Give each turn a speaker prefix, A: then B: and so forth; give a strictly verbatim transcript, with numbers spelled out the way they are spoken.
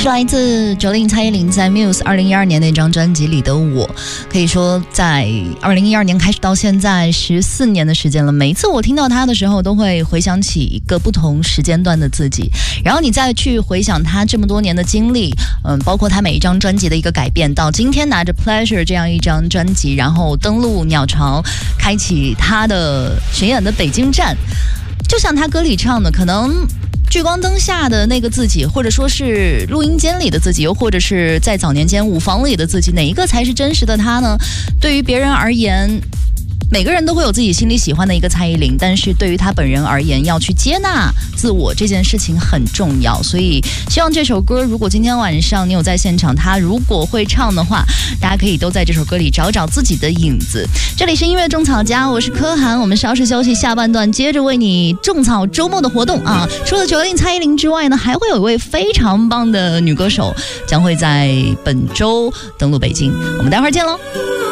A: 是来自九零蔡依林在 Muse 二零一二年那张专辑里的我，可以说在二零一二年开始到现在十四年的时间了，每一次我听到她的时候都会回想起一个不同时间段的自己，然后你再去回想她这么多年的经历，嗯，包括她每一张专辑的一个改变，到今天拿着 Pleasure 这样一张专辑，然后登陆鸟巢，开启她的巡演的北京站，就像她歌里唱的，可能聚光灯下的那个自己，或者说是录音间里的自己，又或者是在早年间舞房里的自己，哪一个才是真实的他呢？对于别人而言，每个人都会有自己心里喜欢的一个蔡依林，但是对于他本人而言，要去接纳自我这件事情很重要。所以希望这首歌，如果今天晚上你有在现场，他如果会唱的话，大家可以都在这首歌里找找自己的影子。这里是音乐种草家，我是柯涵，我们稍事休息，下半段接着为你种草周末的活动啊！除了九零蔡依林之外呢，还会有一位非常棒的女歌手将会在本周登陆北京，我们待会儿见喽。